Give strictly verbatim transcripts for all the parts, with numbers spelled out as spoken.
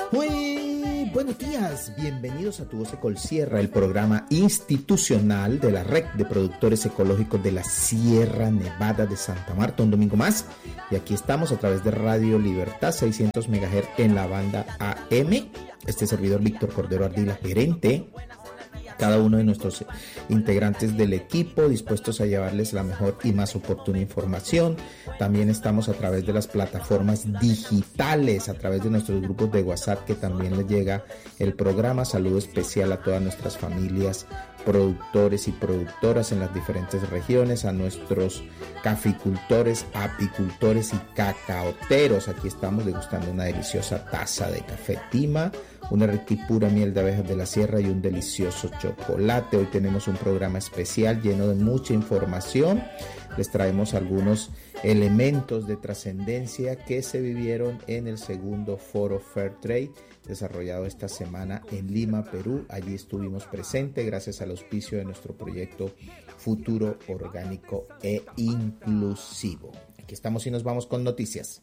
Muy buenos días, bienvenidos a Tu Voz Ecolsierra, el programa institucional de la Red de Productores Ecológicos de la Sierra Nevada de Santa Marta, un domingo más. Y aquí estamos a través de Radio Libertad, seiscientos megahertz en la banda A M. Este servidor Víctor Cordero Ardila, gerente. Cada uno de nuestros integrantes del equipo dispuestos a llevarles la mejor y más oportuna información. También estamos a través de las plataformas digitales, a través de nuestros grupos de WhatsApp, que también les llega el programa. Saludo especial a todas nuestras familias, productores y productoras en las diferentes regiones, a nuestros caficultores, apicultores y cacaoteros. Aquí estamos degustando una deliciosa taza de café Tima, una rica y pura miel de abejas de la sierra y un delicioso chocolate. Hoy tenemos un programa especial lleno de mucha información. Les traemos algunos elementos de trascendencia que se vivieron en el segundo Foro Fair Trade desarrollado esta semana en Lima, Perú. Allí estuvimos presentes gracias al auspicio de nuestro proyecto Futuro Orgánico e Inclusivo. Aquí estamos y nos vamos con noticias.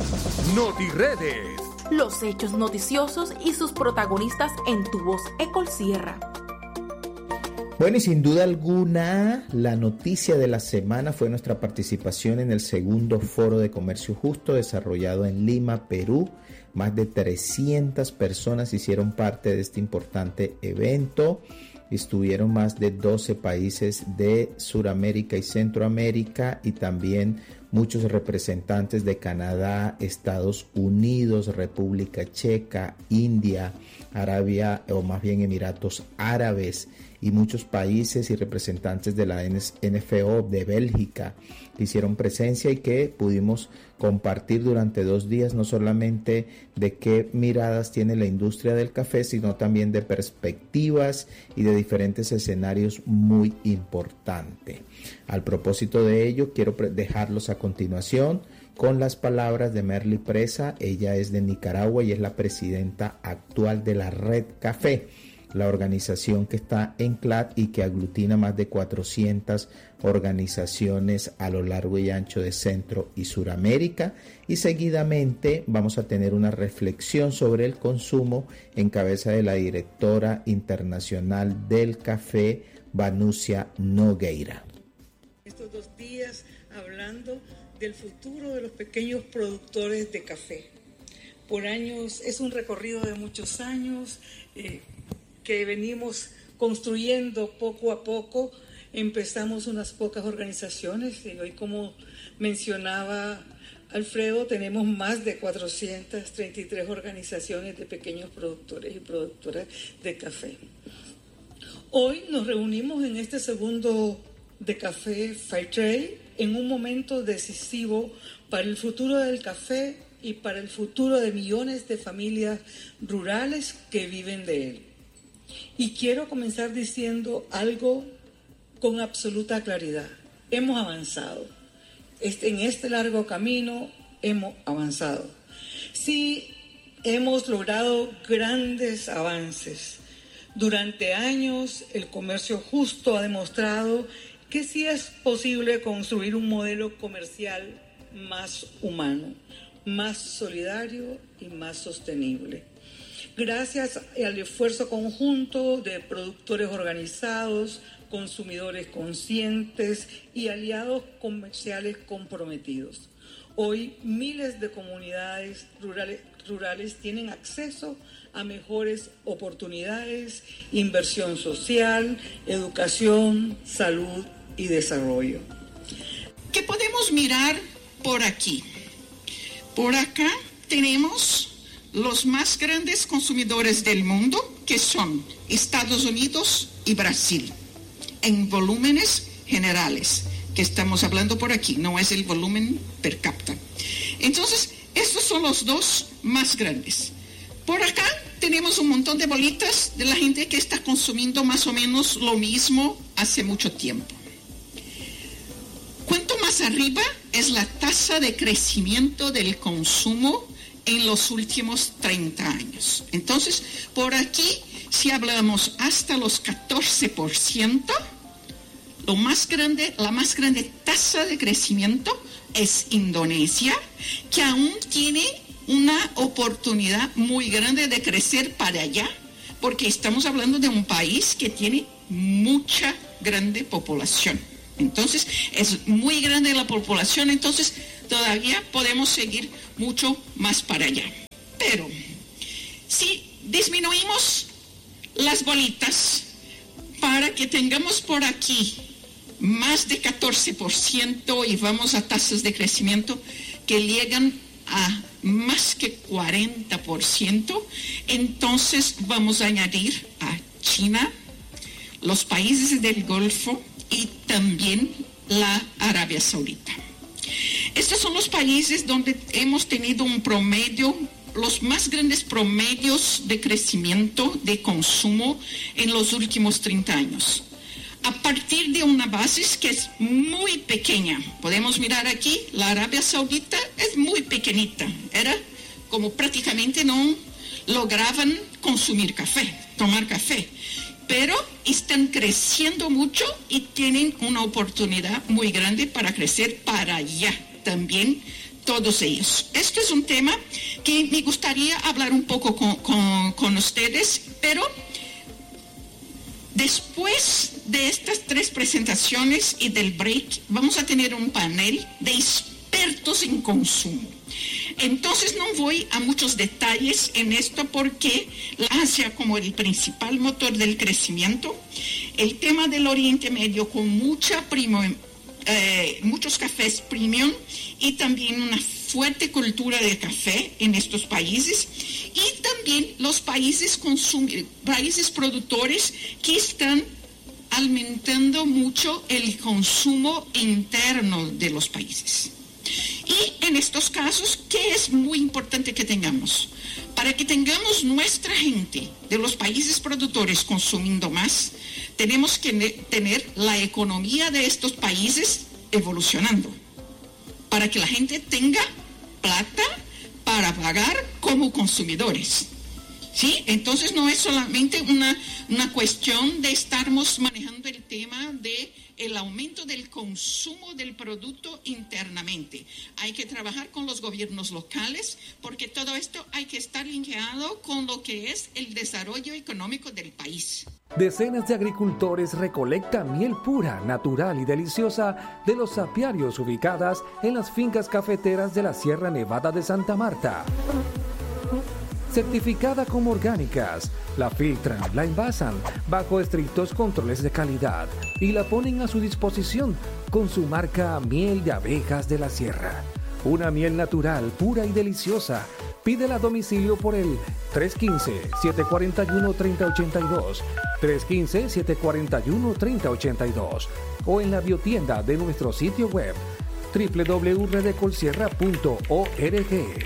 NotiRedes. Los hechos noticiosos y sus protagonistas en Tu Voz Ecolsierra. Bueno, y sin duda alguna, la noticia de la semana fue nuestra participación en el segundo Foro de Comercio Justo desarrollado en Lima, Perú. Más de trescientas personas hicieron parte de este importante evento. Estuvieron más de doce países de Suramérica y Centroamérica y también muchos representantes de Canadá, Estados Unidos, República Checa, India, Arabia o más bien Emiratos Árabes y muchos países y representantes de la N F O de Bélgica que hicieron presencia y que pudimos compartir durante dos días no solamente de qué miradas tiene la industria del café, sino también de perspectivas y de diferentes escenarios muy importantes. Al propósito de ello, quiero dejarlos a continuación con las palabras de Merly Presa. Ella es de Nicaragua y es la presidenta actual de la Red Café, la organización que está en C L A D y que aglutina más de cuatrocientas organizaciones a lo largo y ancho de Centro y Suramérica. Y seguidamente vamos a tener una reflexión sobre el consumo en cabeza de la directora internacional del café, Vanusia Nogueira. Estos dos días hablando del futuro de los pequeños productores de café. Por años, es un recorrido de muchos años eh, que venimos construyendo poco a poco. Empezamos unas pocas organizaciones y hoy, como mencionaba Alfredo, tenemos más de cuatrocientas treinta y tres organizaciones de pequeños productores y productoras de café. Hoy nos reunimos en este segundo de Café Fair Trade en un momento decisivo para el futuro del café y para el futuro de millones de familias rurales que viven de él. Y quiero comenzar diciendo algo con absoluta claridad. Hemos avanzado. En este largo camino hemos avanzado. Sí, hemos logrado grandes avances. Durante años, el comercio justo ha demostrado que sí es posible construir un modelo comercial más humano, más solidario y más sostenible. Gracias al esfuerzo conjunto de productores organizados, consumidores conscientes y aliados comerciales comprometidos. Hoy miles de comunidades rurales, rurales tienen acceso a mejores oportunidades, inversión social, educación, salud y desarrollo. ¿Qué podemos mirar por aquí? Por acá tenemos los más grandes consumidores del mundo, que son Estados Unidos y Brasil, en volúmenes generales, que estamos hablando por aquí, no es el volumen per cápita. Entonces, estos son los dos más grandes. Por acá tenemos un montón de bolitas de la gente que está consumiendo más o menos lo mismo hace mucho tiempo. Cuanto más arriba es la tasa de crecimiento del consumo en los últimos treinta años. Entonces, por aquí, si hablamos hasta los catorce por ciento, lo más grande, la más grande tasa de crecimiento es Indonesia, que aún tiene una oportunidad muy grande de crecer para allá, porque estamos hablando de un país que tiene mucha grande población. Entonces, es muy grande la población, entonces todavía podemos seguir mucho más para allá. Pero si disminuimos las bolitas para que tengamos por aquí más de catorce por ciento y vamos a tasas de crecimiento que llegan a más que cuarenta por ciento, entonces vamos a añadir a China, los países del Golfo y también la Arabia Saudita. Estos son los países donde hemos tenido un promedio, los más grandes promedios de crecimiento de consumo en los últimos treinta años. A partir de una base que es muy pequeña. Podemos mirar aquí, la Arabia Saudita es muy pequeñita. Era como prácticamente no lograban consumir café, tomar café. Pero están creciendo mucho y tienen una oportunidad muy grande para crecer para allá también, todos ellos. Este es un tema que me gustaría hablar un poco con, con, con ustedes, pero después de estas tres presentaciones y del break, vamos a tener un panel de expertos en consumo. Entonces no voy a muchos detalles en esto porque la Asia como el principal motor del crecimiento, el tema del Oriente Medio con mucha primo, eh, muchos cafés premium y también una fuerte cultura de café en estos países y también los países, consum- países productores que están aumentando mucho el consumo interno de los países. Y en estos casos, ¿qué es muy importante que tengamos? Para que tengamos nuestra gente de los países productores consumiendo más, tenemos que tener la economía de estos países evolucionando, para que la gente tenga plata para pagar como consumidores. ¿Sí? Entonces no es solamente una, una cuestión de estarmos manejando el tema de el aumento del consumo del producto internamente. Hay que trabajar con los gobiernos locales porque todo esto hay que estar linkeado con lo que es el desarrollo económico del país. Decenas de agricultores recolectan miel pura, natural y deliciosa de los apiarios ubicadas en las fincas cafeteras de la Sierra Nevada de Santa Marta. Certificada como orgánicas, la filtran, la envasan bajo estrictos controles de calidad y la ponen a su disposición con su marca Miel de Abejas de la Sierra. Una miel natural, pura y deliciosa. Pídela a domicilio por el tres uno cinco, siete cuatro uno, tres cero ocho dos, tres uno cinco, siete cuatro uno, tres cero ocho dos o en la biotienda de nuestro sitio web doble u doble u doble u punto red ecolsierra punto org.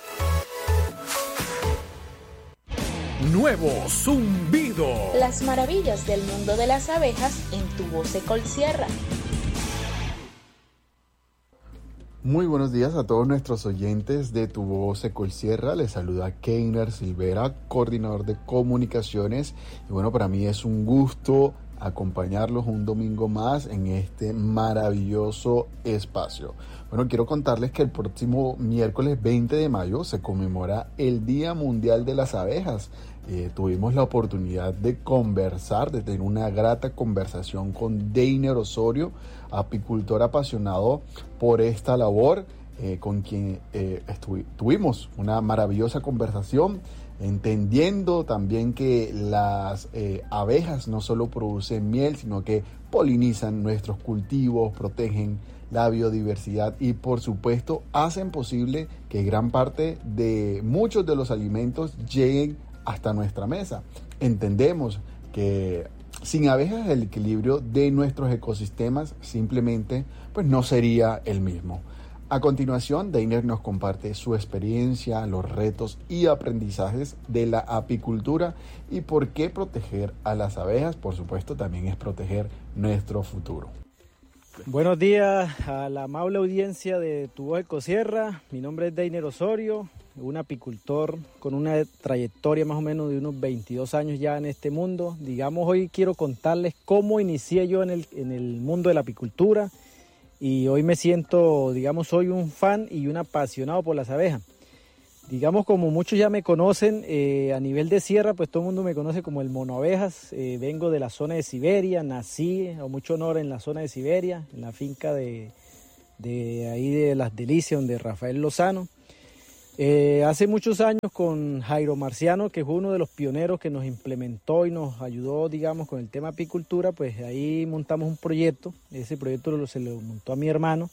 Nuevo Zumbido. Las maravillas del mundo de las abejas en tu voz Ecolsierra. Muy buenos días a todos nuestros oyentes de Tu Voz Ecolsierra. Les saluda Keiner Silvera, coordinador de comunicaciones. Y bueno, para mí es un gusto acompañarlos un domingo más en este maravilloso espacio. Bueno, quiero contarles que el próximo miércoles veinte de mayo se conmemora el Día Mundial de las Abejas. Eh, tuvimos la oportunidad de conversar, de tener una grata conversación con Deiner Osorio, apicultor apasionado por esta labor, eh, con quien eh, estu- tuvimos una maravillosa conversación, entendiendo también que las eh, abejas no solo producen miel, sino que polinizan nuestros cultivos, protegen la biodiversidad y por supuesto hacen posible que gran parte de muchos de los alimentos lleguen hasta nuestra mesa. Entendemos que sin abejas el equilibrio de nuestros ecosistemas simplemente pues no sería el mismo. A continuación, Deiner nos comparte su experiencia, los retos y aprendizajes de la apicultura y por qué proteger a las abejas, por supuesto, también es proteger nuestro futuro. Buenos días a la amable audiencia de Tu Voz Ecosierra. Mi nombre es Deiner Osorio, un apicultor con una trayectoria más o menos de unos veintidós años ya en este mundo. Digamos, hoy quiero contarles cómo inicié yo en el, en el mundo de la apicultura y hoy me siento, digamos, soy un fan y un apasionado por las abejas. Digamos, como muchos ya me conocen, eh, a nivel de sierra, pues todo el mundo me conoce como el Mono Abejas. Eh, vengo de la zona de Siberia, nací a mucho honor en la zona de Siberia, en la finca de, de ahí de Las Delicias, donde Rafael Lozano. Eh, hace muchos años con Jairo Marciano, que fue uno de los pioneros que nos implementó y nos ayudó, digamos, con el tema apicultura, pues ahí montamos un proyecto. Ese proyecto lo, se lo montó a mi hermano.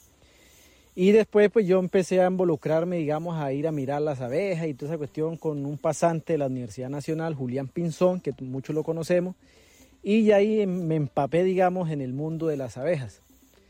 Y después pues yo empecé a involucrarme, digamos, a ir a mirar las abejas y toda esa cuestión con un pasante de la Universidad Nacional, Julián Pinzón, que muchos lo conocemos, y ahí me empapé, digamos, en el mundo de las abejas.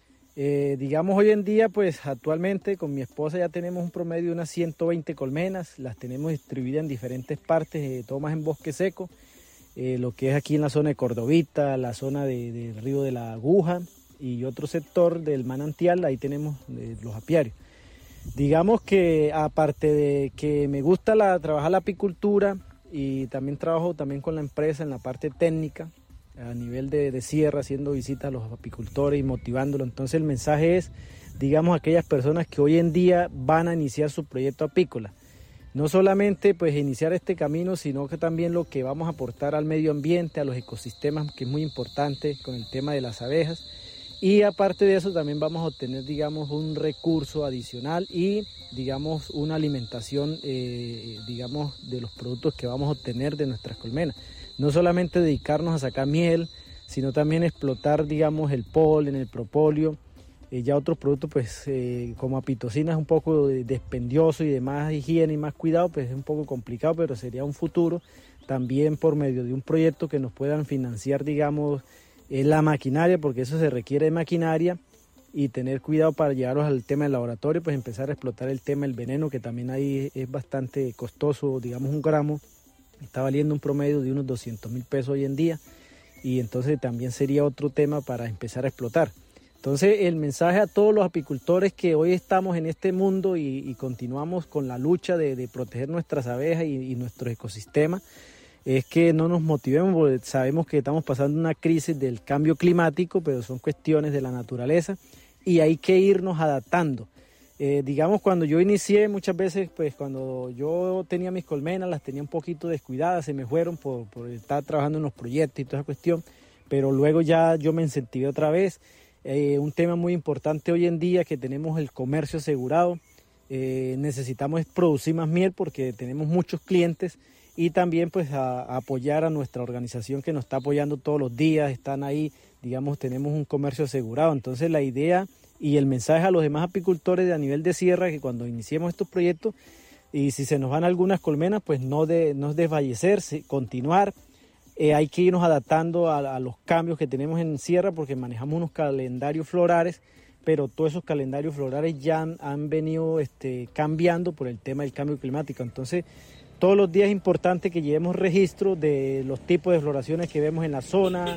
Eh, digamos, hoy en día, pues actualmente con mi esposa ya tenemos un promedio de unas ciento veinte colmenas, las tenemos distribuidas en diferentes partes, eh, todo más en bosque seco, eh, lo que es aquí en la zona de Cordovita, la zona de, del río de la Aguja, y otro sector del manantial, ahí tenemos eh, los apiarios. Digamos que aparte de que me gusta la, trabajar la apicultura y también trabajo también con la empresa en la parte técnica, a nivel de, de sierra, haciendo visitas a los apicultores y motivándolos. Entonces el mensaje es, digamos, a aquellas personas que hoy en día van a iniciar su proyecto apícola. No solamente pues iniciar este camino, sino que también lo que vamos a aportar al medio ambiente, a los ecosistemas, que es muy importante con el tema de las abejas. Y aparte de eso también vamos a obtener, digamos, un recurso adicional y, digamos, una alimentación, eh, digamos, de los productos que vamos a obtener de nuestras colmenas. No solamente dedicarnos a sacar miel, sino también explotar, digamos, el polen, el propóleo, eh, ya otros productos, pues, eh, como apitocina es un poco dispendioso y de más higiene y más cuidado, pues es un poco complicado, pero sería un futuro también por medio de un proyecto que nos puedan financiar, digamos, la maquinaria, porque eso se requiere de maquinaria, y tener cuidado para llevarlos al tema del laboratorio, pues empezar a explotar el tema del veneno, que también ahí es bastante costoso. Digamos, un gramo está valiendo un promedio de unos doscientos mil pesos hoy en día, y entonces también sería otro tema para empezar a explotar. Entonces el mensaje a todos los apicultores que hoy estamos en este mundo y, y continuamos con la lucha de, de proteger nuestras abejas y, y nuestros ecosistemas, es que no nos motivemos, porque sabemos que estamos pasando una crisis del cambio climático, pero son cuestiones de la naturaleza y hay que irnos adaptando. Eh, digamos, cuando yo inicié, muchas veces, pues cuando yo tenía mis colmenas, las tenía un poquito descuidadas, se me fueron por, por estar trabajando en los proyectos y toda esa cuestión, pero luego ya yo me incentivé otra vez. Eh, un tema muy importante hoy en día, que tenemos el comercio asegurado, eh, necesitamos producir más miel porque tenemos muchos clientes, y también pues a, a apoyar a nuestra organización que nos está apoyando todos los días, están ahí, digamos, tenemos un comercio asegurado. Entonces la idea y el mensaje a los demás apicultores de a nivel de sierra, que cuando iniciemos estos proyectos, y si se nos van algunas colmenas, pues no, de, no desfallecer, continuar. Eh, hay que irnos adaptando a, a los cambios que tenemos en sierra, porque manejamos unos calendarios florales, pero todos esos calendarios florales ya han, han venido este, cambiando por el tema del cambio climático. Entonces todos los días es importante que llevemos registro de los tipos de floraciones que vemos en la zona,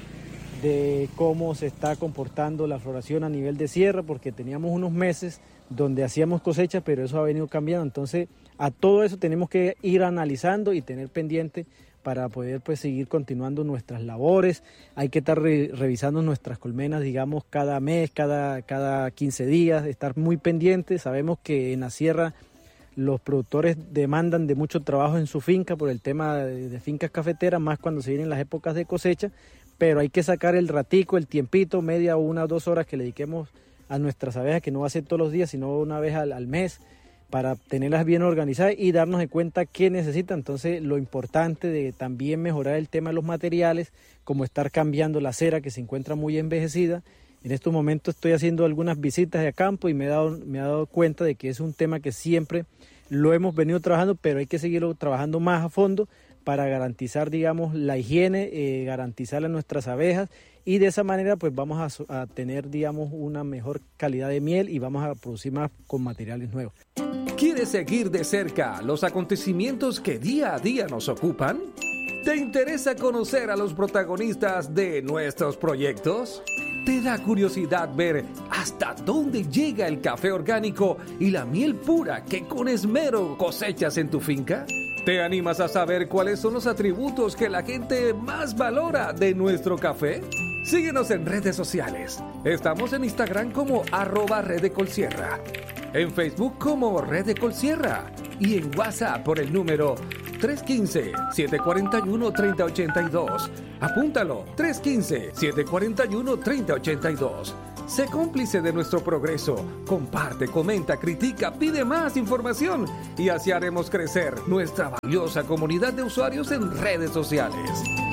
de cómo se está comportando la floración a nivel de sierra, porque teníamos unos meses donde hacíamos cosechas, pero eso ha venido cambiando. Entonces a todo eso tenemos que ir analizando y tener pendiente para poder pues seguir continuando nuestras labores. Hay que estar re revisando nuestras colmenas, digamos, cada mes, cada, cada quince días, estar muy pendientes. Sabemos que en la sierra los productores demandan de mucho trabajo en su finca por el tema de, de fincas cafeteras, más cuando se vienen las épocas de cosecha, pero hay que sacar el ratico, el tiempito, media o una o dos horas que le dediquemos a nuestras abejas, que no va a ser todos los días, sino una vez al, al mes, para tenerlas bien organizadas y darnos de cuenta qué necesitan. Entonces lo importante de también mejorar el tema de los materiales, como estar cambiando la cera que se encuentra muy envejecida. En estos momentos estoy haciendo algunas visitas de campo y me he dado, me he dado cuenta de que es un tema que siempre lo hemos venido trabajando, pero hay que seguirlo trabajando más a fondo para garantizar, digamos, la higiene, eh, garantizar a nuestras abejas, y de esa manera pues vamos a, a tener, digamos, una mejor calidad de miel y vamos a producir más con materiales nuevos. ¿Quieres seguir de cerca los acontecimientos que día a día nos ocupan? ¿Te interesa conocer a los protagonistas de nuestros proyectos? ¿Te da curiosidad ver hasta dónde llega el café orgánico y la miel pura que con esmero cosechas en tu finca? ¿Te animas a saber cuáles son los atributos que la gente más valora de nuestro café? Síguenos en redes sociales. Estamos en Instagram como arroba Red de Colsierra, en Facebook como Red de Colsierra y en WhatsApp por el número tres uno cinco, siete cuatro uno, tres cero ocho dos. Apúntalo, tres uno cinco, siete cuatro uno, tres cero ocho dos. Sé cómplice de nuestro progreso. Comparte, comenta, critica, pide más información y así haremos crecer nuestra valiosa comunidad de usuarios en redes sociales.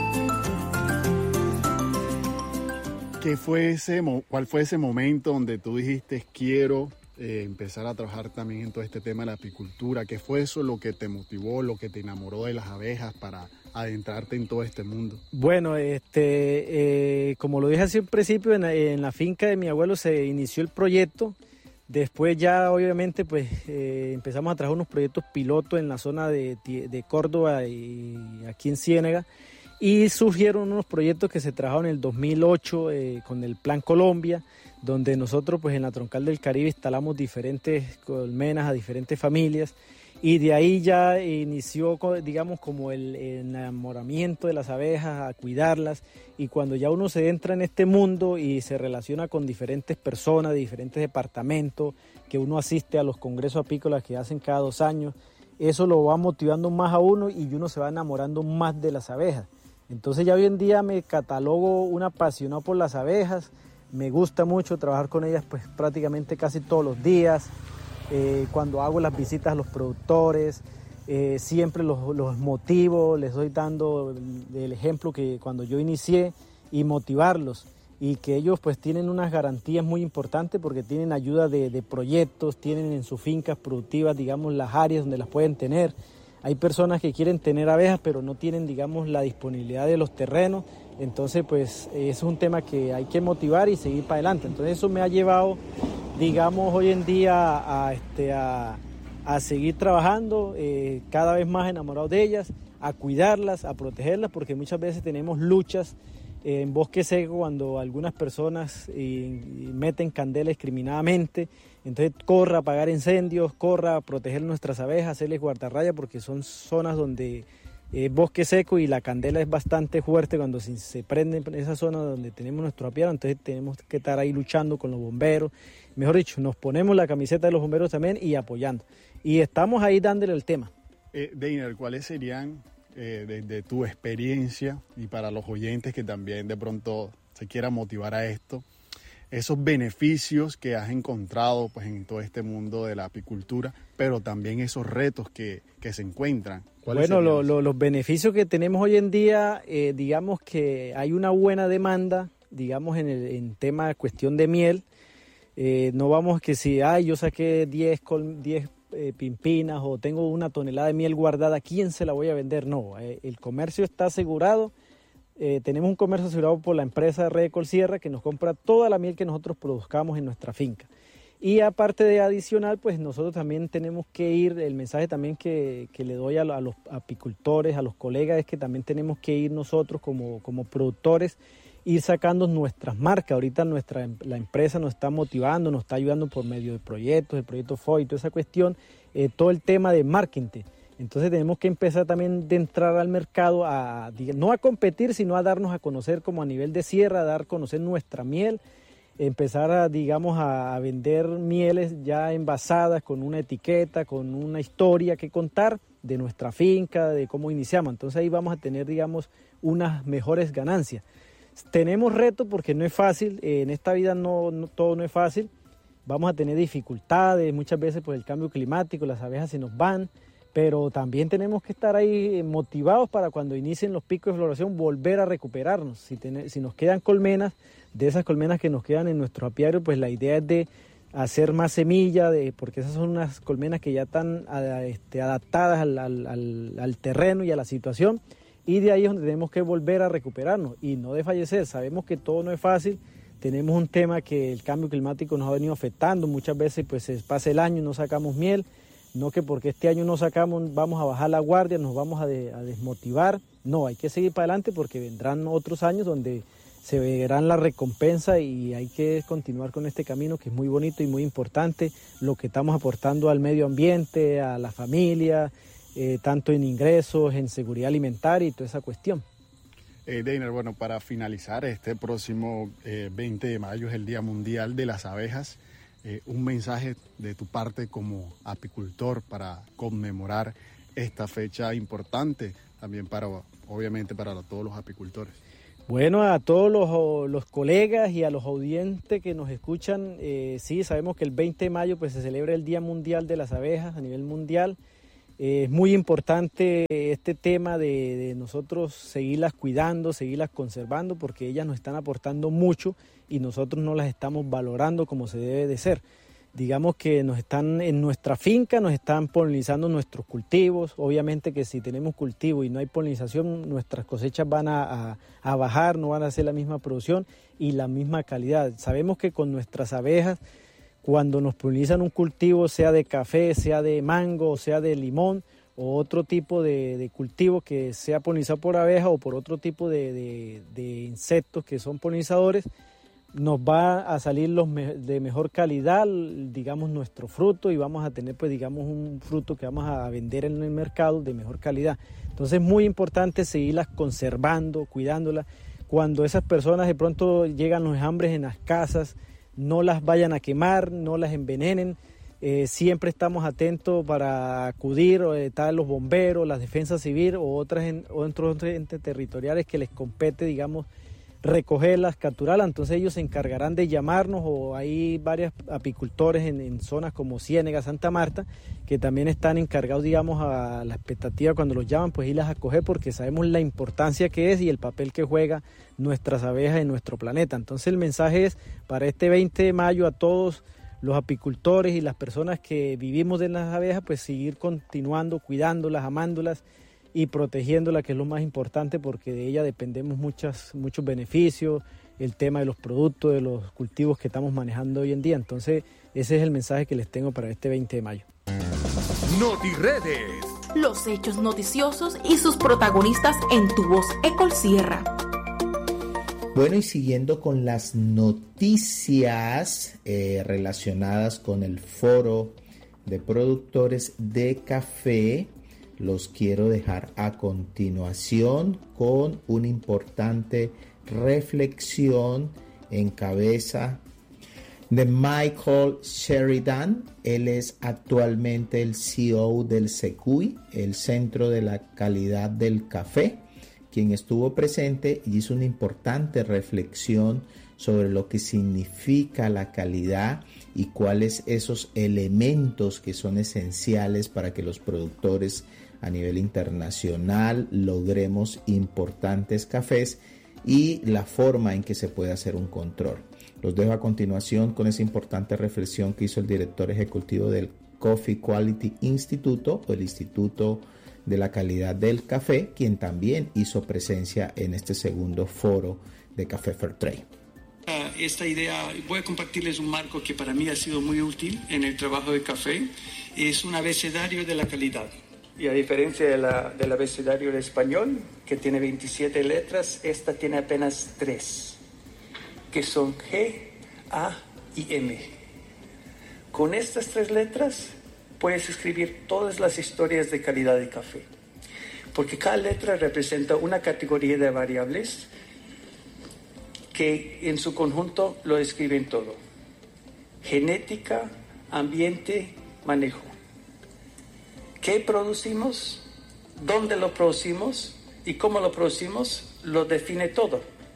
¿Qué fue ese, ¿Cuál fue ese momento donde tú dijiste quiero eh, empezar a trabajar también en todo este tema de la apicultura? ¿Qué fue eso lo que te motivó, lo que te enamoró de las abejas para adentrarte en todo este mundo? Bueno, este, eh, como lo dije hace un principio, en, en la finca de mi abuelo se inició el proyecto. Después ya obviamente pues eh, empezamos a trabajar unos proyectos pilotos en la zona de, de Córdoba y aquí en Ciénaga. Y surgieron unos proyectos que se trabajaron en el dos mil ocho eh, con el Plan Colombia, donde nosotros pues en la Troncal del Caribe instalamos diferentes colmenas a diferentes familias y de ahí ya inició, digamos, como el enamoramiento de las abejas, a cuidarlas, y cuando ya uno se entra en este mundo y se relaciona con diferentes personas de diferentes departamentos, que uno asiste a los congresos apícolas que hacen cada dos años, eso lo va motivando más a uno y uno se va enamorando más de las abejas. Entonces ya hoy en día me catalogo un apasionado por las abejas, me gusta mucho trabajar con ellas pues prácticamente casi todos los días, eh, cuando hago las visitas a los productores, eh, siempre los, los motivo, les doy dando el, el ejemplo que cuando yo inicié y motivarlos y que ellos pues tienen unas garantías muy importantes porque tienen ayuda de, de proyectos, tienen en sus fincas productivas digamos las áreas donde las pueden tener. Hay personas que quieren tener abejas, pero no tienen, digamos, la disponibilidad de los terrenos. Entonces, pues, es un tema que hay que motivar y seguir para adelante. Entonces, eso me ha llevado, digamos, hoy en día a, este, a, a seguir trabajando, eh, cada vez más enamorado de ellas, a cuidarlas, a protegerlas, porque muchas veces tenemos luchas eh, en bosque seco cuando algunas personas eh, meten candela indiscriminadamente. Entonces corra a apagar incendios, corra a proteger nuestras abejas, hacerles guardarraya porque son zonas donde es bosque seco y la candela es bastante fuerte cuando se, se prende en esa zona donde tenemos nuestro apiario, entonces tenemos que estar ahí luchando con los bomberos. Mejor dicho, nos ponemos la camiseta de los bomberos también y apoyando. Y estamos ahí dándole el tema. Eh, Deiner, ¿cuáles serían, eh, desde tu experiencia y para los oyentes que también de pronto se quieran motivar a esto, esos beneficios que has encontrado pues, en todo este mundo de la apicultura, pero también esos retos que, que se encuentran? Bueno, lo, lo, los beneficios que tenemos hoy en día, eh, digamos que hay una buena demanda, digamos en el en tema de cuestión de miel. Eh, no vamos que si, ay, yo saqué diez eh, pimpinas o tengo una tonelada de miel guardada, ¿a quién se la voy a vender? No, eh, el comercio está asegurado. Eh, tenemos un comercio asegurado por la empresa Red de Colsierra que nos compra toda la miel que nosotros produzcamos en nuestra finca. Y aparte de adicional, pues nosotros también tenemos que ir, el mensaje también que, que le doy a, a los apicultores, a los colegas, es que también tenemos que ir nosotros como, como productores, ir sacando nuestras marcas. Ahorita nuestra, la empresa nos está motivando, nos está ayudando por medio de proyectos, el proyecto F O I, toda esa cuestión, eh, todo el tema de marketing. Entonces tenemos que empezar también de entrar al mercado, a, no a competir, sino a darnos a conocer como a nivel de sierra, a dar a conocer nuestra miel, empezar a, digamos, a, a vender mieles ya envasadas con una etiqueta, con una historia que contar de nuestra finca, de cómo iniciamos. Entonces ahí vamos a tener, digamos, unas mejores ganancias. Tenemos retos porque no es fácil, en esta vida no, no todo no es fácil, vamos a tener dificultades, muchas veces por el cambio climático, las abejas se nos van, pero también tenemos que estar ahí motivados para cuando inicien los picos de floración volver a recuperarnos. Si, ten, si nos quedan colmenas, de esas colmenas que nos quedan en nuestro apiario, pues la idea es de hacer más semilla, de, porque esas son unas colmenas que ya están a, este, adaptadas al, al, al, al terreno y a la situación, y de ahí es donde tenemos que volver a recuperarnos y no de fallecer. Sabemos que todo no es fácil, tenemos un tema que el cambio climático nos ha venido afectando, muchas veces pues se pasa el año y no sacamos miel. No que porque este año no sacamos vamos a bajar la guardia, nos vamos a, de, a desmotivar. No, hay que seguir para adelante porque vendrán otros años donde se verán la recompensa y hay que continuar con este camino que es muy bonito y muy importante, lo que estamos aportando al medio ambiente, a la familia, eh, tanto en ingresos, en seguridad alimentaria y toda esa cuestión. Eh, Deiner, bueno, para finalizar, este próximo eh, veinte de mayo es el Día Mundial de las Abejas. Eh, un mensaje de tu parte como apicultor para conmemorar esta fecha importante también para, obviamente, para todos los apicultores. Bueno, a todos los, los colegas y a los audientes que nos escuchan, eh, sí, sabemos que el veinte de mayo pues, se celebra el Día Mundial de las Abejas a nivel mundial. Eh, es muy importante este tema de, de nosotros seguirlas cuidando, seguirlas conservando, porque ellas nos están aportando mucho y nosotros no las estamos valorando como se debe de ser. Digamos que nos están en nuestra finca, nos están polinizando nuestros cultivos. Obviamente que si tenemos cultivo y no hay polinización, nuestras cosechas van a, a, a bajar, no van a ser la misma producción y la misma calidad. Sabemos que con nuestras abejas, cuando nos polinizan un cultivo, sea de café, sea de mango, sea de limón o otro tipo de, de cultivo que sea polinizado por abeja o por otro tipo de, de, de insectos que son polinizadores, nos va a salir los me- de mejor calidad, digamos, nuestro fruto, y vamos a tener, pues, digamos, un fruto que vamos a vender en el mercado de mejor calidad. Entonces es muy importante seguirlas conservando, cuidándolas. Cuando esas personas de pronto llegan los hambres en las casas, no las vayan a quemar, no las envenenen. Eh, siempre estamos atentos para acudir, o están los bomberos, las defensas civiles o otras en, otros entes territoriales que les compete, digamos, recogerlas, capturarlas. Entonces ellos se encargarán de llamarnos, o hay varios apicultores en, en zonas como Ciénega, Santa Marta, que también están encargados, digamos, a la expectativa cuando los llaman, pues irlas a coger, porque sabemos la importancia que es y el papel que juega nuestras abejas en nuestro planeta. Entonces el mensaje es para este veinte de mayo a todos los apicultores y las personas que vivimos de las abejas, pues seguir continuando, cuidándolas, amándolas y protegiéndola, que es lo más importante, porque de ella dependemos muchas, muchos beneficios, el tema de los productos, de los cultivos que estamos manejando hoy en día. Entonces ese es el mensaje que les tengo para este veinte de mayo. NotiRedes. Los hechos noticiosos y sus protagonistas en Tu Voz Ecolsierra. Bueno, y siguiendo con las noticias eh, relacionadas con el Foro de Productores de Café, los quiero dejar a continuación con una importante reflexión en cabeza de Michael Sheridan. Él es actualmente el C E O del Secuy, el Centro de la Calidad del Café, quien estuvo presente y hizo una importante reflexión sobre lo que significa la calidad y cuáles esos elementos que son esenciales para que los productores a nivel internacional logremos importantes cafés y la forma en que se puede hacer un control. Los dejo a continuación con esa importante reflexión que hizo el director ejecutivo del Coffee Quality Institute, o el Instituto de la Calidad del Café, quien también hizo presencia en este segundo foro de Café Fairtrade. Esta idea, voy a compartirles un marco que para mí ha sido muy útil en el trabajo de café. Es un abecedario de la calidad. Y a diferencia de la, del abecedario del español, que tiene veintisiete letras, esta tiene apenas tres, que son G, A y M. Con estas tres letras puedes escribir todas las historias de calidad de café, porque cada letra representa una categoría de variables que en su conjunto lo describen todo: genética, ambiente, manejo. ¿Qué producimos? ¿Dónde lo producimos? ¿Y cómo lo producimos? Lo define todo.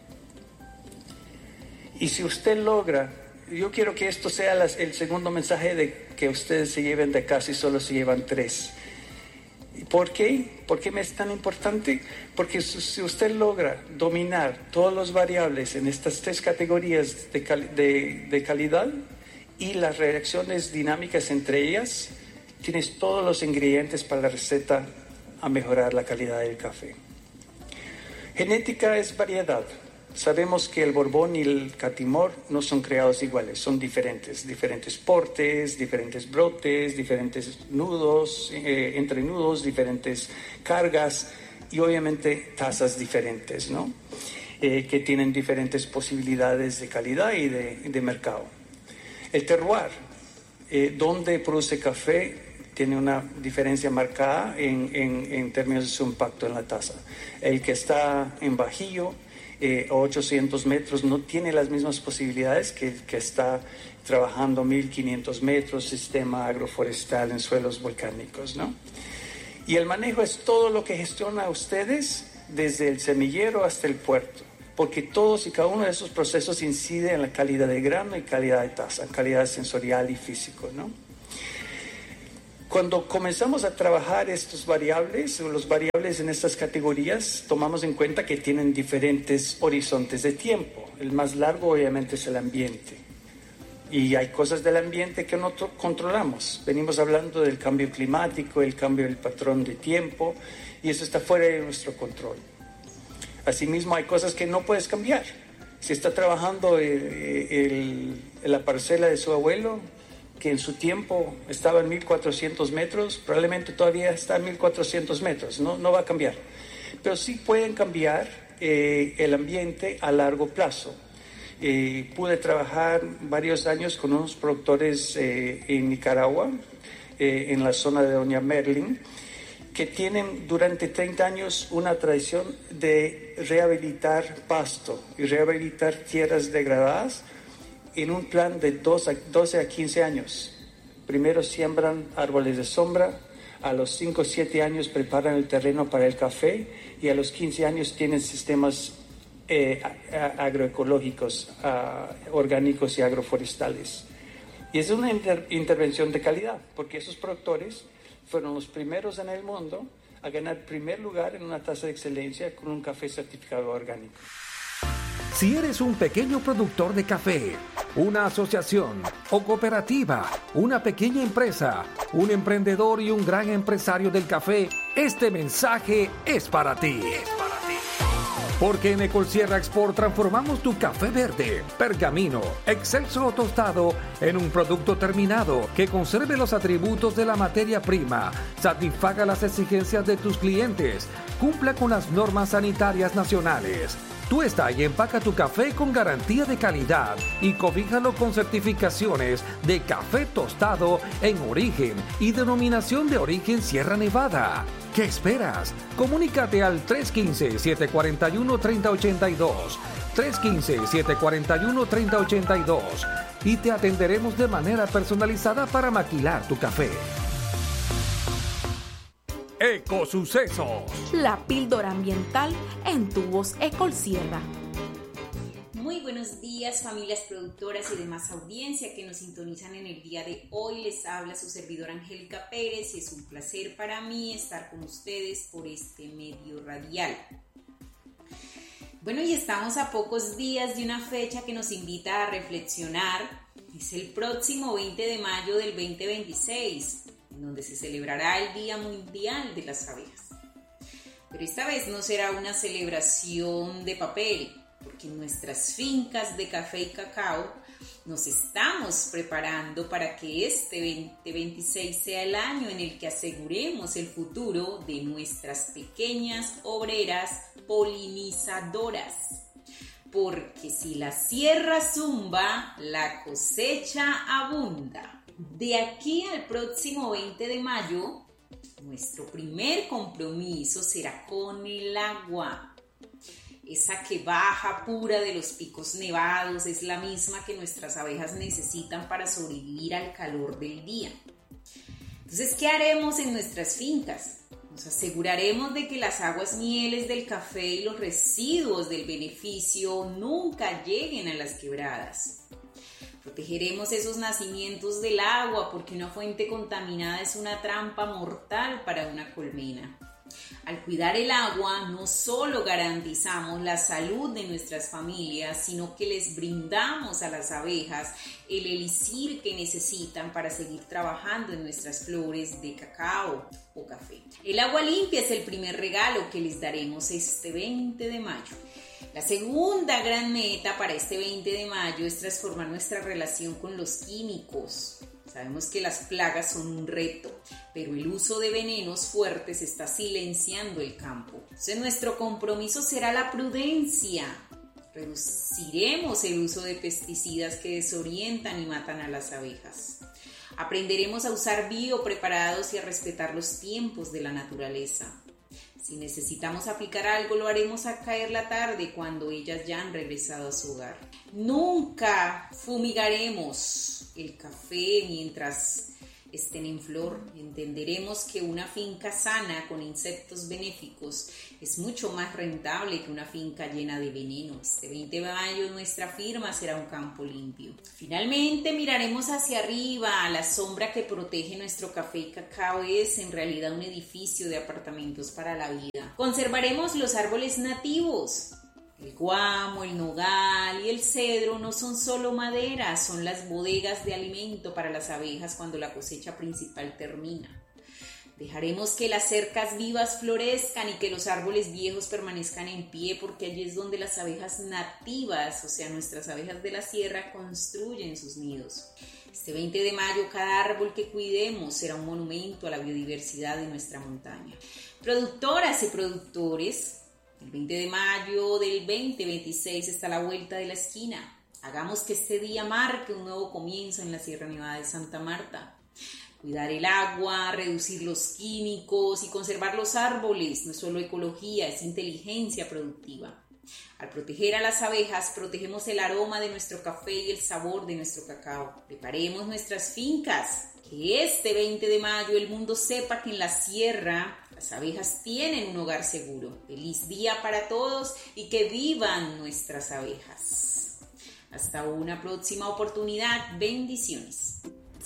Y si usted logra, yo quiero que esto sea las, el segundo mensaje de que ustedes se lleven de casa y solo se llevan tres. ¿Por qué? ¿Por qué me es tan importante? Porque si usted logra dominar todas las variables en estas tres categorías de, cal, de, de calidad y las reacciones dinámicas entre ellas, tienes todos los ingredientes para la receta a mejorar la calidad del café. Genética es variedad. Sabemos que el Borbón y el Catimor no son creados iguales, son diferentes. Diferentes portes, diferentes brotes, diferentes nudos, eh, entrenudos, diferentes cargas y obviamente tasas diferentes, ¿no? Eh, que tienen diferentes posibilidades de calidad y de, de mercado. El terroir, eh, donde produce café, tiene una diferencia marcada en, en, en términos de su impacto en la tasa. El que está en Bajío, eh, ochocientos metros, no tiene las mismas posibilidades que el que está trabajando mil quinientos metros, sistema agroforestal en suelos volcánicos, ¿no? Y el manejo es todo lo que gestiona ustedes desde el semillero hasta el puerto, porque todos y cada uno de esos procesos incide en la calidad de grano y calidad de taza, calidad sensorial y físico, ¿no? Cuando comenzamos a trabajar estos variables, o los variables en estas categorías, tomamos en cuenta que tienen diferentes horizontes de tiempo. El más largo obviamente es el ambiente. Y hay cosas del ambiente que no controlamos. Venimos hablando del cambio climático, el cambio del patrón de tiempo, y eso está fuera de nuestro control. Asimismo, hay cosas que no puedes cambiar. Si está trabajando el, el, el, la parcela de su abuelo, que en su tiempo estaba en mil cuatrocientos metros, probablemente todavía está en mil cuatrocientos metros, no, no va a cambiar. Pero sí pueden cambiar eh, el ambiente a largo plazo. Eh, pude trabajar varios años con unos productores eh, en Nicaragua, eh, en la zona de Doña Merlin, que tienen durante treinta años una tradición de rehabilitar pasto y rehabilitar tierras degradadas en un plan de doce a quince años. Primero siembran árboles de sombra, a los cinco o siete años preparan el terreno para el café y a los quince años tienen sistemas eh, agroecológicos, uh, orgánicos y agroforestales. Y es una inter intervención de calidad, porque esos productores fueron los primeros en el mundo a ganar primer lugar en una tasa de excelencia con un café certificado orgánico. Si eres un pequeño productor de café, una asociación o cooperativa, una pequeña empresa, un emprendedor y un gran empresario del café, este mensaje es para ti. Es para ti. Porque en Ecolsierra Export transformamos tu café verde, pergamino, excelso o tostado en un producto terminado que conserve los atributos de la materia prima, satisfaga las exigencias de tus clientes, cumpla con las normas sanitarias nacionales. Tuesta y empaca tu café con garantía de calidad y cobíjalo con certificaciones de café tostado en origen y denominación de origen Sierra Nevada. ¿Qué esperas? Comunícate al tres uno cinco, siete cuatro uno, tres cero ocho dos, tres uno cinco, siete cuatro uno, tres cero ocho dos y te atenderemos de manera personalizada para maquilar tu café. Ecosucesos. La píldora ambiental en tu voz Ecolsierra. Muy buenos días, familias productoras y demás audiencia que nos sintonizan en el día de hoy. Les habla su servidora Angélica Pérez y es un placer para mí estar con ustedes por este medio radial. Bueno, y estamos a pocos días de una fecha que nos invita a reflexionar. Es el próximo veinte de mayo del veinte veintiséis. En donde se celebrará el Día Mundial de las Abejas. Pero esta vez no será una celebración de papel, porque en nuestras fincas de café y cacao nos estamos preparando para que este veinte veintiséis sea el año en el que aseguremos el futuro de nuestras pequeñas obreras polinizadoras. Porque si la sierra zumba, la cosecha abunda. De aquí al próximo veinte de mayo, nuestro primer compromiso será con el agua. Esa que baja pura de los picos nevados es la misma que nuestras abejas necesitan para sobrevivir al calor del día. Entonces, ¿qué haremos en nuestras fincas? Nos aseguraremos de que las aguas mieles del café y los residuos del beneficio nunca lleguen a las quebradas. Protegeremos esos nacimientos del agua porque una fuente contaminada es una trampa mortal para una colmena. Al cuidar el agua, no solo garantizamos la salud de nuestras familias, sino que les brindamos a las abejas el elixir que necesitan para seguir trabajando en nuestras flores de cacao o café. El agua limpia es el primer regalo que les daremos este veinte de mayo. La segunda gran meta para este veinte de mayo es transformar nuestra relación con los químicos. Sabemos que las plagas son un reto, pero el uso de venenos fuertes está silenciando el campo. Entonces, nuestro compromiso será la prudencia. Reduciremos el uso de pesticidas que desorientan y matan a las abejas. Aprenderemos a usar biopreparados y a respetar los tiempos de la naturaleza. Si necesitamos aplicar algo, lo haremos a caer la tarde cuando ellas ya han regresado a su hogar. Nunca fumigaremos el café mientras estén en flor. Entenderemos que una finca sana con insectos benéficos es mucho más rentable que una finca llena de veneno. Este veinte de mayo nuestra firma será un campo limpio. Finalmente miraremos hacia arriba. La sombra que protege nuestro café y cacao es en realidad un edificio de apartamentos para la vida. Conservaremos los árboles nativos. El guamo, el nogal y el cedro no son solo madera, son las bodegas de alimento para las abejas cuando la cosecha principal termina. Dejaremos que las cercas vivas florezcan y que los árboles viejos permanezcan en pie, porque allí es donde las abejas nativas, o sea, nuestras abejas de la sierra, construyen sus nidos. Este veinte de mayo, cada árbol que cuidemos será un monumento a la biodiversidad de nuestra montaña. Productoras y productores, el veinte de mayo del veinte veintiséis está a la vuelta de la esquina. Hagamos que este día marque un nuevo comienzo en la Sierra Nevada de Santa Marta. Cuidar el agua, reducir los químicos y conservar los árboles no es solo ecología, es inteligencia productiva. Al proteger a las abejas, protegemos el aroma de nuestro café y el sabor de nuestro cacao. Preparemos nuestras fincas. Que este veinte de mayo el mundo sepa que en la sierra las abejas tienen un hogar seguro. Feliz día para todos y que vivan nuestras abejas. Hasta una próxima oportunidad. Bendiciones.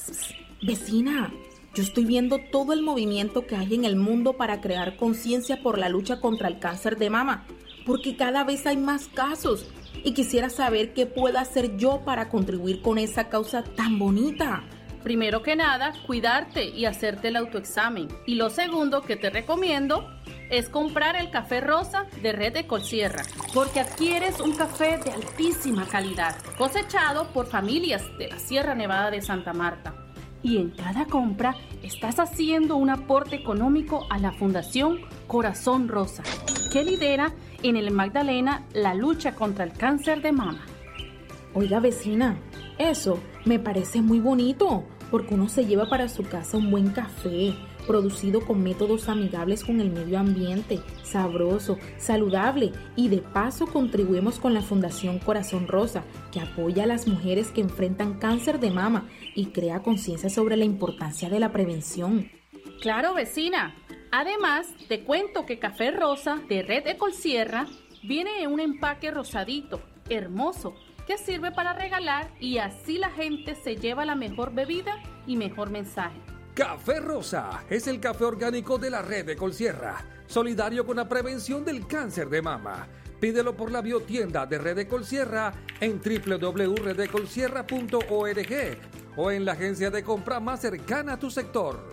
Vecina, yo estoy viendo todo el movimiento que hay en el mundo para crear conciencia por la lucha contra el cáncer de mama, porque cada vez hay más casos y quisiera saber qué puedo hacer yo para contribuir con esa causa tan bonita. Primero que nada, cuidarte y hacerte el autoexamen. Y lo segundo que te recomiendo es comprar el café rosa de Red Ecolsierra, porque adquieres un café de altísima calidad, cosechado por familias de la Sierra Nevada de Santa Marta. Y en cada compra estás haciendo un aporte económico a la Fundación Corazón Rosa, que lidera en el Magdalena la lucha contra el cáncer de mama. Oiga, vecina, eso me parece muy bonito, porque uno se lleva para su casa un buen café, producido con métodos amigables con el medio ambiente, sabroso, saludable, y de paso contribuimos con la Fundación Corazón Rosa, que apoya a las mujeres que enfrentan cáncer de mama y crea conciencia sobre la importancia de la prevención. Claro, vecina. Además, te cuento que Café Rosa de Red Ecolsierra viene en un empaque rosadito, hermoso, que sirve para regalar, y así la gente se lleva la mejor bebida y mejor mensaje. Café Rosa es el café orgánico de la Red Ecolsierra, solidario con la prevención del cáncer de mama. Pídelo por la biotienda de Red Ecolsierra en doble u doble u doble u punto red ecolsierra punto org o en la agencia de compra más cercana a tu sector.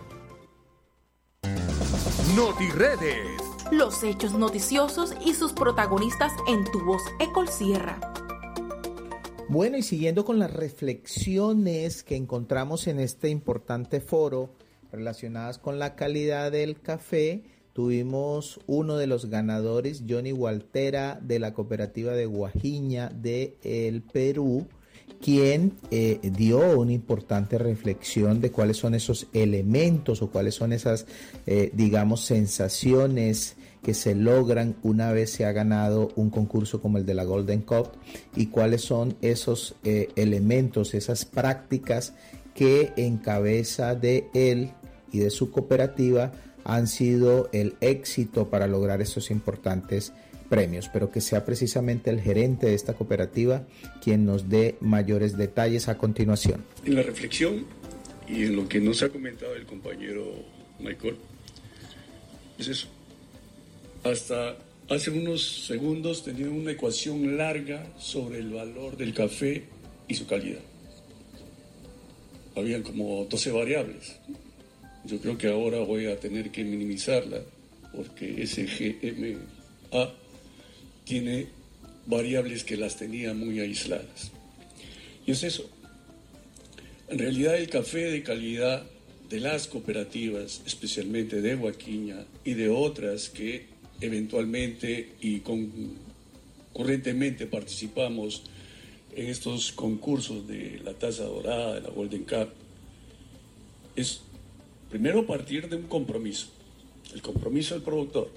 NotiRedes. Los hechos noticiosos y sus protagonistas en tu voz Ecolsierra. Bueno, y siguiendo con las reflexiones que encontramos en este importante foro relacionadas con la calidad del café, tuvimos uno de los ganadores, Johnny Waltera, de la cooperativa de Guajiña de el Perú, quien eh, dio una importante reflexión de cuáles son esos elementos o cuáles son esas, eh, digamos, sensaciones que se logran una vez se ha ganado un concurso como el de la Golden Cup, y cuáles son esos eh, elementos, esas prácticas que en cabeza de él y de su cooperativa han sido el éxito para lograr estos importantes premios, pero que sea precisamente el gerente de esta cooperativa quien nos dé mayores detalles a continuación. En la reflexión y en lo que nos ha comentado el compañero Michael, es eso. Hasta hace unos segundos tenía una ecuación larga sobre el valor del café y su calidad. Habían como doce variables. Yo creo que ahora voy a tener que minimizarla porque ese G M A tiene variables que las tenía muy aisladas. Y es eso. En realidad el café de calidad de las cooperativas, especialmente de Guajiña y de otras que eventualmente y concurrentemente participamos en estos concursos de la Taza Dorada, de la Golden Cup, es primero partir de un compromiso, el compromiso del productor.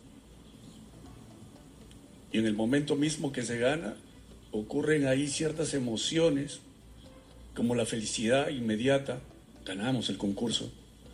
Y en el momento mismo que se gana, ocurren ahí ciertas emociones, como la felicidad inmediata, ganamos el concurso,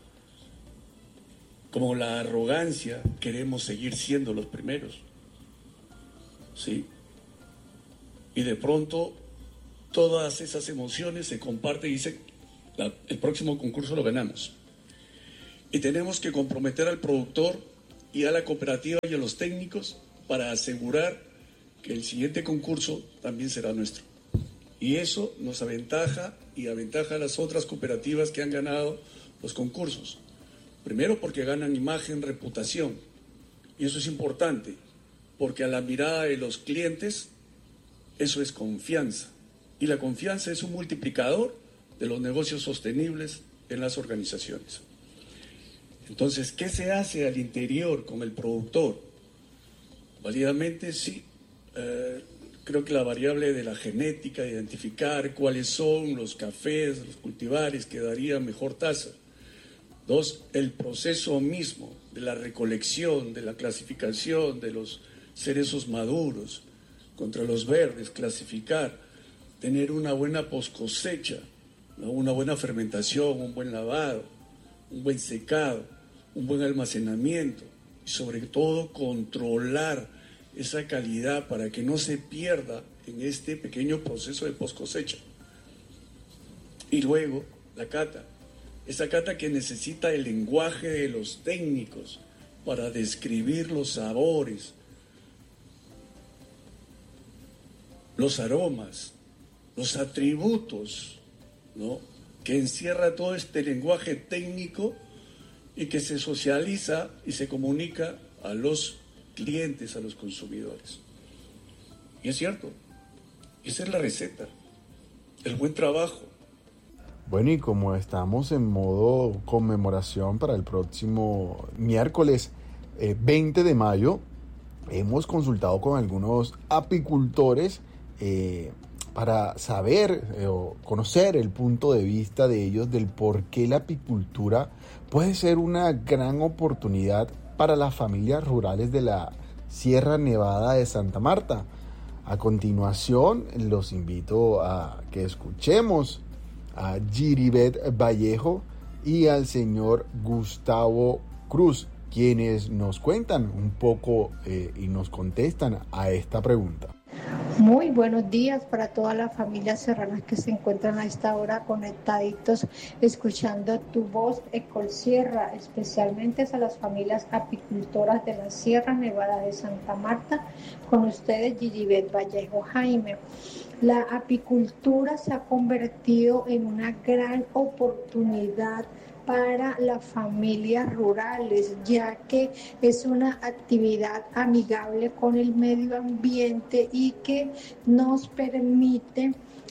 como la arrogancia, queremos seguir siendo los primeros, ¿sí? Y de pronto todas esas emociones se comparten y dicen, la, el próximo concurso lo ganamos. Y tenemos que comprometer al productor y a la cooperativa y a los técnicos para asegurar que el siguiente concurso también será nuestro. Y eso nos aventaja y aventaja a las otras cooperativas que han ganado los concursos. Primero porque ganan imagen, reputación. Y eso es importante, porque a la mirada de los clientes, eso es confianza. Y la confianza es un multiplicador de los negocios sostenibles en las organizaciones. Entonces, ¿qué se hace al interior con el productor? Válidamente, sí. Eh, creo que la variable de la genética, identificar cuáles son los cafés, los cultivares que darían mejor tasa. Dos, el proceso mismo de la recolección, de la clasificación de los cerezos maduros contra los verdes, clasificar, tener una buena poscosecha, ¿no? Una buena fermentación, un buen lavado, un buen secado, un buen almacenamiento y sobre todo controlar esa calidad para que no se pierda en este pequeño proceso de poscosecha. Y luego la cata, esa cata que necesita el lenguaje de los técnicos para describir los sabores, los aromas, los atributos, ¿no? Que encierra todo este lenguaje técnico y que se socializa y se comunica a los clientes, a los consumidores. Y es cierto, esa es la receta, el buen trabajo. Bueno, y como estamos en modo conmemoración para el próximo miércoles eh, veinte de mayo, hemos consultado con algunos apicultores eh, para saber eh, o conocer el punto de vista de ellos del por qué la apicultura puede ser una gran oportunidad para las familias rurales de la Sierra Nevada de Santa Marta. A continuación, los invito a que escuchemos a Yiribet Vallejo y al señor Gustavo Cruz, quienes nos cuentan un poco eh, y nos contestan a esta pregunta. Muy buenos días para todas las familias serranas que se encuentran a esta hora conectaditos, escuchando tu voz Ecolsierra, especialmente a las familias apicultoras de la Sierra Nevada de Santa Marta, con ustedes Yiribet Vallejo Jaime. La apicultura se ha convertido en una gran oportunidad para las familias rurales, ya que es una actividad amigable con el medio ambiente y que nos permite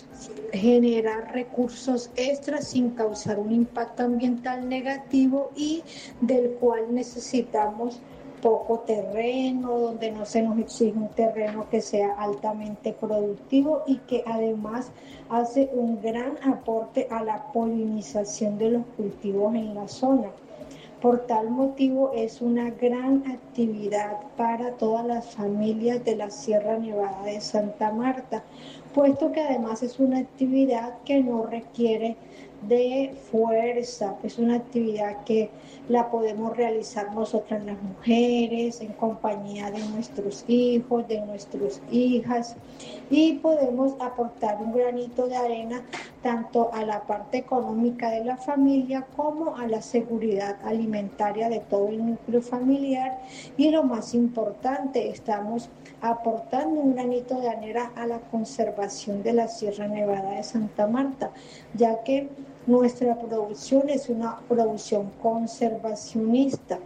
generar recursos extras sin causar un impacto ambiental negativo y del cual necesitamos poco terreno, donde no se nos exige un terreno que sea altamente productivo y que además hace un gran aporte a la polinización de los cultivos en la zona. Por tal motivo es una gran actividad para todas las familias de la Sierra Nevada de Santa Marta, puesto que además es una actividad que no requiere de fuerza, es una actividad que la podemos realizar nosotras las mujeres en compañía de nuestros hijos, de nuestras hijas, y podemos aportar un granito de arena tanto a la parte económica de la familia como a la seguridad alimentaria de todo el núcleo familiar. Y lo más importante, estamos aportando un granito de arena a la conservación de la Sierra Nevada de Santa Marta, ya que nuestra producción es una producción conservacionista.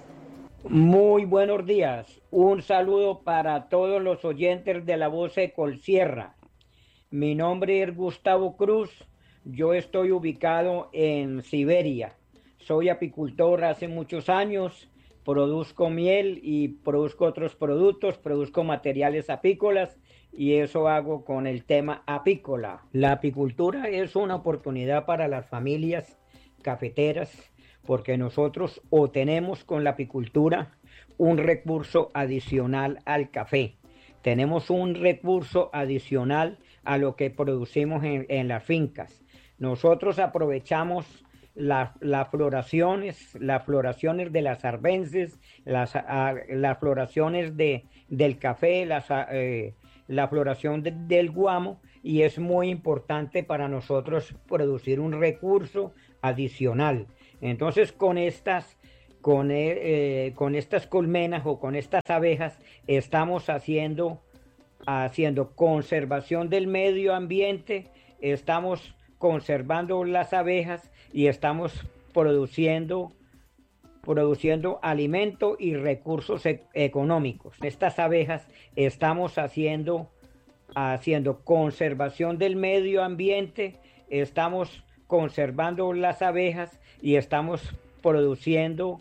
Muy buenos días. Un saludo para todos los oyentes de la voz Ecolsierra. Mi nombre es Gustavo Cruz. Yo estoy ubicado en Siberia. Soy apicultor hace muchos años. Produzco miel y produzco otros productos. Produzco materiales apícolas. Y eso hago con el tema apícola. La apicultura es una oportunidad para las familias cafeteras, porque nosotros obtenemos con la apicultura un recurso adicional al café. Tenemos un recurso adicional a lo que producimos en, en las fincas. Nosotros aprovechamos las, las floraciones, las floraciones de las arbences, las, a, las floraciones de, del café, las, eh, la floración de, del guamo, y es muy importante para nosotros producir un recurso adicional. Entonces, con estas, con, eh, con estas colmenas o con estas abejas estamos haciendo, haciendo conservación del medio ambiente, estamos conservando las abejas y estamos produciendo, produciendo alimento y recursos e- económicos. Estas abejas estamos haciendo, haciendo conservación del medio ambiente, estamos conservando las abejas y estamos produciendo,